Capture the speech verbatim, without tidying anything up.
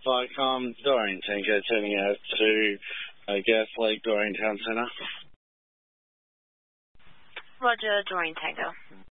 Viacom, Doreen Tango, turning out to uh, Gas Lake, Doreen Town Centre. Roger, Doreen Tango.